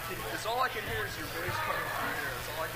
Because all I can hear is your voice coming through here. That's all I